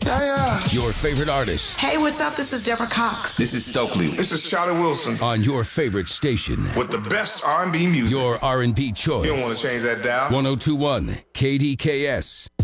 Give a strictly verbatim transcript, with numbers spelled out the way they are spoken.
Yeah, yeah. Your favorite artists. Hey, what's up? This is Deborah Cox. This is Stokely. This is Charlie Wilson. On your favorite station. With the best R and B music. Your R and B choice. You don't want to change that dial. one oh two point one K D K S.